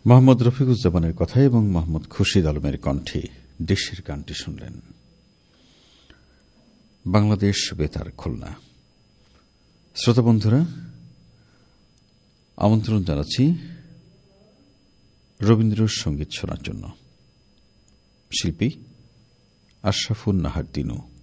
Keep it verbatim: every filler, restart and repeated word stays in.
মোহাম্মদ রফিকুজ্জামানের কথা এবং মোহাম্মদ খুরশিদ আলমের কণ্ঠে দেশের গানটি শুনলেন। বাংলাদেশ বেতার খুলনা। শ্রোতা বন্ধুরা, আমন্ত্রণ জানাচ্ছি রবীন্দ্র সঙ্গীত শোনার জন্য। শিল্পী আশরাফুন নাহার দিনু।